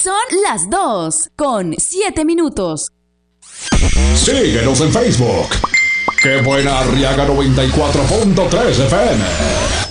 son las 2:07. Síguenos en Facebook. ¡Qué buena Arriaga 94.3 FM!